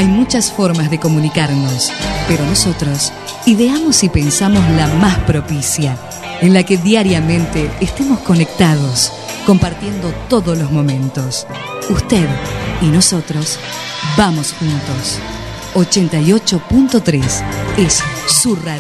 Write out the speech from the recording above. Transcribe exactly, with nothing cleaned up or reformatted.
Hay muchas formas de comunicarnos, pero nosotros ideamos y pensamos la más propicia, en la que diariamente estemos conectados, compartiendo todos los momentos. Usted y nosotros vamos juntos. ochenta y ocho punto tres es su radio.